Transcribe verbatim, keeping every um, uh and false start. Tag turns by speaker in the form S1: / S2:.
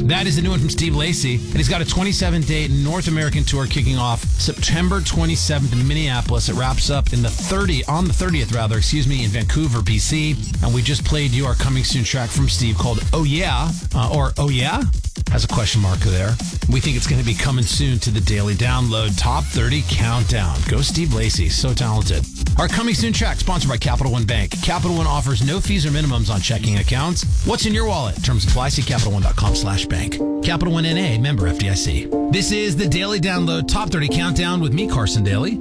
S1: That is the new one from Steve Lacy. And he's got a twenty-seven day North American tour kicking off September twenty-seventh in Minneapolis. It wraps up in the thirtieth, on the thirtieth rather, excuse me, in Vancouver, B C. And we just played you our coming soon track from Steve called Oh Yeah, uh, or Oh Yeah? Has a question mark there. We think it's going to be coming soon to the Daily Download Top thirty Countdown. Go Steve Lacy, so talented. Our coming soon track sponsored by Capital One Bank. Capital One offers no fees or minimums on checking accounts. What's in your wallet? Terms apply. See Capital One dot com slash bank. Capital One N A, member F D I C. This is the Daily Download Top thirty Countdown with me, Carson Daly.